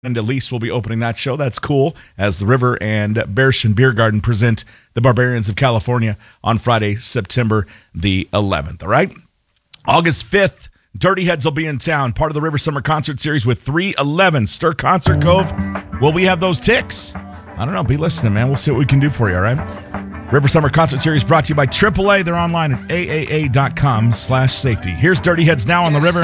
And Elise will be opening that show. That's cool, as the River and Bearshin Beer Garden present the Barbarians of California on Friday, September the 11th. All right? August 5th, Dirty Heads will be in town, part of the River Summer Concert Series with 311 Stir Concert Cove. Will we have those ticks? I don't know. Be listening, man. We'll see what we can do for you, all right? River Summer Concert Series brought to you by AAA. They're online at aaa.com/safety. Here's Dirty Heads now on the River.